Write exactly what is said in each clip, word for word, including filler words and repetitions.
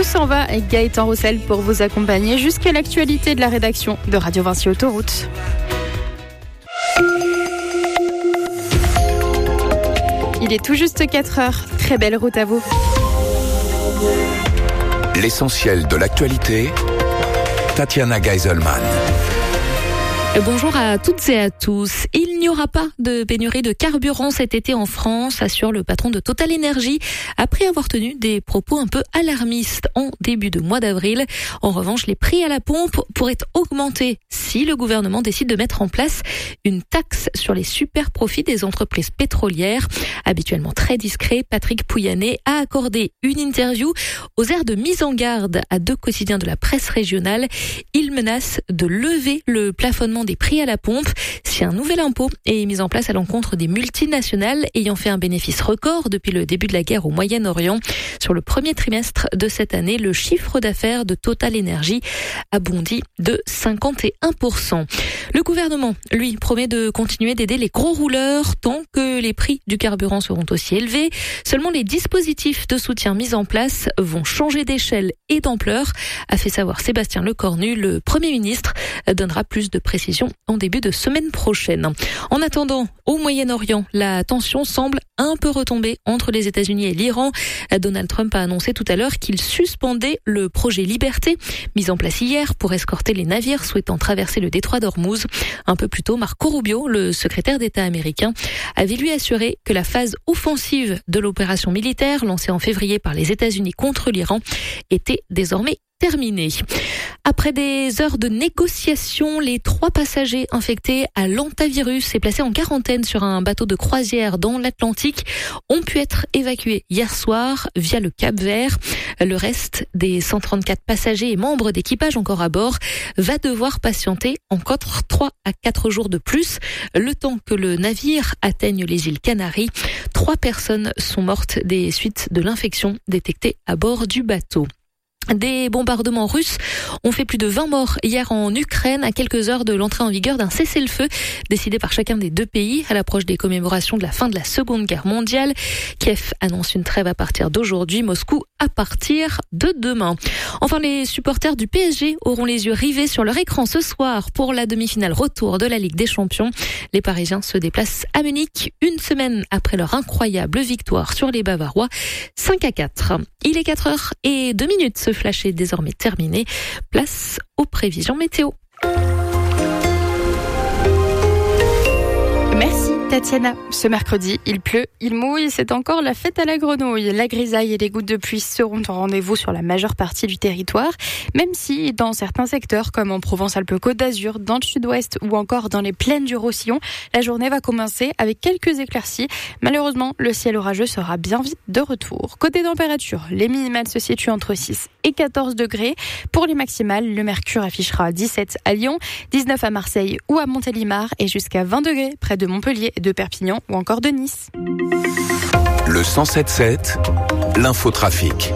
Tout s'en va avec Gaëtan Roussel pour vous accompagner jusqu'à l'actualité de la rédaction de Radio Vinci Autoroute. Il est tout juste quatre heures. Très belle route à vous. L'essentiel de l'actualité, Tatiana Geiselman. Bonjour à toutes et à tous. Il n'y aura pas de pénurie de carburant cet été en France, assure le patron de Total Energy, après avoir tenu des propos un peu alarmistes en début de mois d'avril. En revanche, les prix à la pompe pourraient augmenter si le gouvernement décide de mettre en place une taxe sur les super profits des entreprises pétrolières. Habituellement très discret, Patrick Pouyanné a accordé une interview aux airs de mise en garde à deux quotidiens de la presse régionale. Il menace de lever le plafonnement des prix à la pompe si un nouvel impôt est mis en place à l'encontre des multinationales ayant fait un bénéfice record depuis le début de la guerre au Moyen-Orient. Sur le premier trimestre de cette année, le chiffre d'affaires de Total Energy a bondi de cinquante et un pour cent. Le gouvernement, lui, promet de continuer d'aider les gros rouleurs tant que les prix du carburant seront aussi élevés. Seulement, les dispositifs de soutien mis en place vont changer d'échelle et d'ampleur, a fait savoir Sébastien Lecornu. Le Premier ministre donnera plus de précisions en début de semaine prochaine. En attendant, au Moyen-Orient, la tension semble un peu retomber entre les États-Unis et l'Iran. Donald Trump a annoncé tout à l'heure qu'il suspendait le projet Liberté, mis en place hier pour escorter les navires souhaitant traverser le détroit d'Ormuz. Un peu plus tôt, Marco Rubio, le secrétaire d'État américain, avait lui assuré que la phase offensive de l'opération militaire lancée en février par les États-Unis contre l'Iran était désormais terminé. Après des heures de négociations, les trois passagers infectés à l'hantavirus et placés en quarantaine sur un bateau de croisière dans l'Atlantique ont pu être évacués hier soir via le Cap-Vert. Le reste des cent trente-quatre passagers et membres d'équipage encore à bord va devoir patienter encore trois à quatre jours de plus, le temps que le navire atteigne les îles Canaries. Trois personnes sont mortes des suites de l'infection détectée à bord du bateau. Des bombardements russes ont fait plus de vingt morts hier en Ukraine, à quelques heures de l'entrée en vigueur d'un cessez-le-feu décidé par chacun des deux pays à l'approche des commémorations de la fin de la Seconde Guerre mondiale. Kiev annonce une trêve à partir d'aujourd'hui, Moscou à partir de demain. Enfin, les supporters du P S G auront les yeux rivés sur leur écran ce soir pour la demi-finale retour de la Ligue des Champions. Les Parisiens se déplacent à Munich une semaine après leur incroyable victoire sur les Bavarois, cinq à quatre. Il est quatre heures et deux minutes. Ce flash est désormais terminé. Place aux prévisions météo. Merci Tatiana. Ce mercredi, il pleut, il mouille, c'est encore la fête à la grenouille. La grisaille et les gouttes de pluie seront au rendez-vous sur la majeure partie du territoire, même si dans certains secteurs, comme en Provence-Alpes-Côte d'Azur, dans le sud-ouest ou encore dans les plaines du Roussillon, la journée va commencer avec quelques éclaircies. Malheureusement, le ciel orageux sera bien vite de retour. Côté température, les minimales se situent entre six et quatorze degrés. Pour les maximales, le mercure affichera dix-sept à Lyon, dix-neuf à Marseille ou à Montélimar et jusqu'à vingt degrés près de Montpellier, de Perpignan ou encore de Nice. Le cent sept sept, l'infotrafic.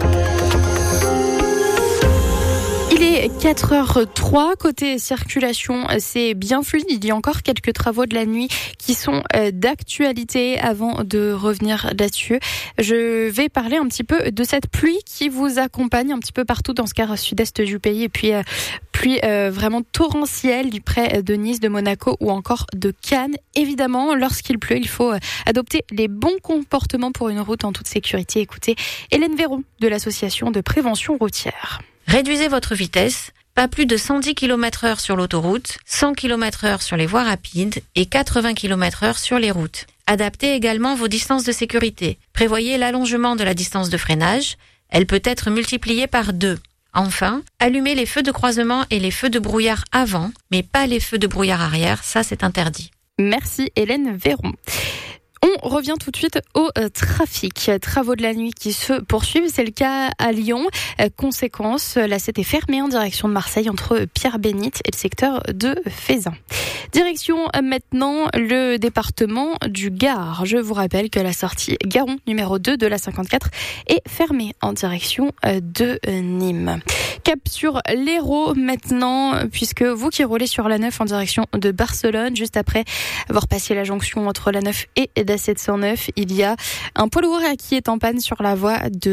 Il est quatre heures trois, côté circulation, c'est bien fluide. Il y a encore quelques travaux de la nuit qui sont d'actualité. Avant de revenir là-dessus, je vais parler un petit peu de cette pluie qui vous accompagne un petit peu partout dans ce quart sud-est du pays. Et puis, pluie euh, vraiment torrentielle du près de Nice, de Monaco ou encore de Cannes. Évidemment, lorsqu'il pleut, il faut adopter les bons comportements pour une route en toute sécurité. Écoutez Hélène Véron de l'association de prévention routière. Réduisez votre vitesse, pas plus de cent dix kilomètres heure sur l'autoroute, cent kilomètres heure sur les voies rapides et quatre-vingts kilomètres heure sur les routes. Adaptez également vos distances de sécurité. Prévoyez l'allongement de la distance de freinage. Elle peut être multipliée par deux. Enfin, allumez les feux de croisement et les feux de brouillard avant, mais pas les feux de brouillard arrière, ça c'est interdit. Merci Hélène Véron. On revient tout de suite au euh, trafic. Travaux de la nuit qui se poursuivent. C'est le cas à Lyon. Euh, conséquence, la sept est fermée en direction de Marseille entre Pierre-Bénite et le secteur de Fézin. Direction euh, maintenant le département du Gard. Je vous rappelle que la sortie Garon numéro deux de la cinquante-quatre est fermée en direction euh, de euh, Nîmes. Cap sur l'Hérault maintenant, puisque vous qui roulez sur la neuf en direction de Barcelone, juste après avoir passé la jonction entre la neuf et la sept cent neuf, il y a un poids lourd qui est en panne sur la voie de